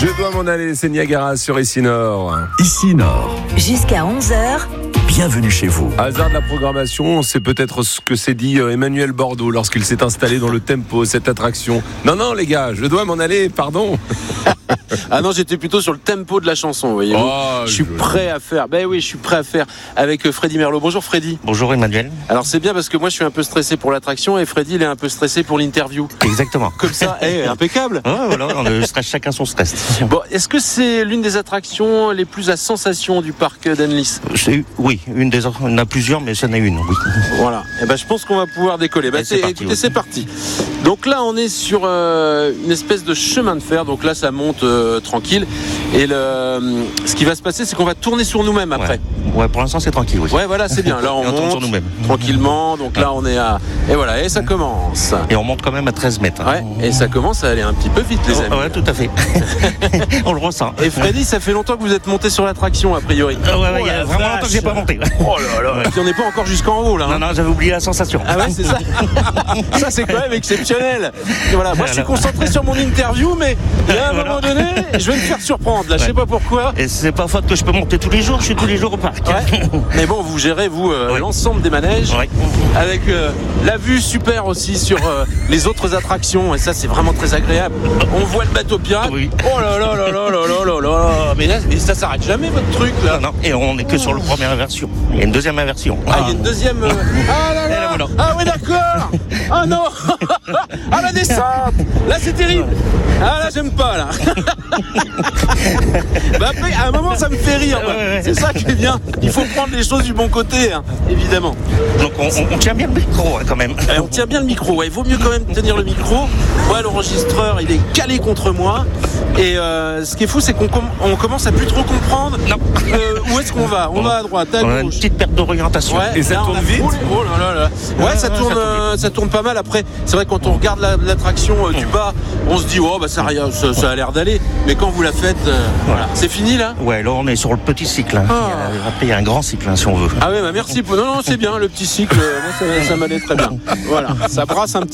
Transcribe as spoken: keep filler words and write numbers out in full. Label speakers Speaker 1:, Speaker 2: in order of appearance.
Speaker 1: Je dois m'en aller, c'est Niagara sur Ici Nord.
Speaker 2: Ici Nord.
Speaker 3: Jusqu'à onze heures.
Speaker 2: Bienvenue chez vous.
Speaker 1: Hasard de la programmation, c'est peut-être ce que s'est dit Emmanuel Bordeaux lorsqu'il s'est installé dans le tempo, cette attraction. Non, non, les gars, je dois m'en aller, pardon.
Speaker 4: Ah non, j'étais plutôt sur le tempo de la chanson, voyez-vous.
Speaker 1: Oh,
Speaker 4: je suis
Speaker 1: je...
Speaker 4: prêt à faire. Ben oui, je suis prêt à faire avec Freddy Merlot. Bonjour Freddy.
Speaker 5: Bonjour Emmanuel.
Speaker 4: Alors c'est bien parce que moi je suis un peu stressé pour l'attraction et Freddy il est un peu stressé pour l'interview.
Speaker 5: Exactement.
Speaker 4: Comme ça, hey, impeccable.
Speaker 5: Ouais, voilà, on a stress, chacun son stress.
Speaker 4: Bon, est-ce que c'est l'une des attractions les plus à sensation du parc d'Annelis ?
Speaker 5: C'est, oui, une des autres. Il y en a plusieurs, mais c'en est une, oui.
Speaker 4: Voilà. Et ben je pense qu'on va pouvoir décoller. Ben,
Speaker 5: c'est
Speaker 4: c'est,
Speaker 5: parti,
Speaker 4: écoutez,
Speaker 5: oui.
Speaker 4: c'est parti. Donc là, on est sur euh, une espèce de chemin de fer. Donc là, ça monte euh, tranquille. Et le, ce qui va se passer, c'est qu'on va tourner sur nous-mêmes après.
Speaker 5: Ouais, ouais pour l'instant, c'est tranquille, oui.
Speaker 4: Ouais, voilà, c'est bien. Là, on,
Speaker 5: on tourne
Speaker 4: monte
Speaker 5: sur nous-mêmes.
Speaker 4: tranquillement. Donc là, on est à... Et voilà, et ça commence.
Speaker 5: Et on monte quand même à treize mètres. Hein.
Speaker 4: Ouais, et ça commence à aller un petit peu vite, les amis.
Speaker 5: Oh, ouais, tout à fait. On le ressent.
Speaker 4: Et Freddy, ça fait longtemps que vous êtes monté sur l'attraction, a priori.
Speaker 5: Ah ouais, ouais, il y a
Speaker 4: Oh,
Speaker 5: vraiment longtemps que j'ai pas monté.
Speaker 4: Oh là là. Et puis on n'est pas encore jusqu'en haut, là. Hein.
Speaker 5: Non, non, j'avais oublié la sensation.
Speaker 4: Ah ouais, c'est ça. Ça, c'est quand même exceptionnel. Et voilà, moi, je suis concentré sur mon interview, mais il y a un
Speaker 5: voilà.
Speaker 4: moment donné, je vais me faire surprendre. Là, je sais pas pourquoi.
Speaker 5: Et c'est pas faute que je peux monter tous les jours. Je suis tous les jours au parc.
Speaker 4: Ouais. Mais bon, vous gérez vous euh,
Speaker 5: Oui.
Speaker 4: l'ensemble des manèges,
Speaker 5: Oui.
Speaker 4: avec euh, la vue super aussi sur euh, les autres attractions. Et ça, c'est vraiment très agréable. On voit le bateau pirate.
Speaker 5: Oui.
Speaker 4: Oh là là là là là là là là. Mais là, mais ça s'arrête jamais votre truc là.
Speaker 5: Non, non, et on n'est que sur la première inversion. Il y a une deuxième inversion.
Speaker 4: Ah, il y a une deuxième. euh, Ah là
Speaker 5: Et là,
Speaker 4: là.
Speaker 5: voilà.
Speaker 4: Ah oui, d'accord. Ah non. Ah la descente. Là, c'est terrible. Ah là, j'aime pas là. Bah après, à un moment, ça me fait rire. Moi.
Speaker 5: Ouais, ouais.
Speaker 4: C'est ça qui est bien. Il faut prendre les choses du bon côté, hein, évidemment.
Speaker 5: Donc on, on, on tient bien le micro hein, quand même.
Speaker 4: Et on tient bien le micro. Ouais, il vaut mieux quand même tenir le micro. Ouais, l'enregistreur, il est calé contre moi. Et euh, ce qui est fou, c'est qu'on com- on commence à plus trop comprendre.
Speaker 5: Non.
Speaker 4: Euh, où est-ce qu'on va ? On va à droite, à
Speaker 5: On a une
Speaker 4: gauche.
Speaker 5: petite perte d'orientation.
Speaker 4: Ouais,
Speaker 1: Et ça
Speaker 4: là, on
Speaker 1: tourne
Speaker 4: a
Speaker 1: vite
Speaker 4: roulé. Oh là là là. Ouais,
Speaker 5: Ouais,
Speaker 4: ça
Speaker 5: ouais,
Speaker 4: tourne,
Speaker 5: ça tourne
Speaker 4: euh, ça tourne pas mal. Après, c'est vrai que quand on regarde la, l'attraction euh, du bas, on se dit oh bah ça, a rien- ça, ça a l'air d'aller. Mais quand vous la faites, euh, voilà, c'est fini là.
Speaker 5: Ouais, là on est sur le petit cycle. Hein.
Speaker 4: Ah.
Speaker 5: Il y a- après il y a un grand cycle hein, si on veut.
Speaker 4: Ah ouais, bah merci. Pour... Non non, c'est bien le petit cycle. euh, Moi, ça, ça m'allait très bien. Voilà, ça brasse un petit.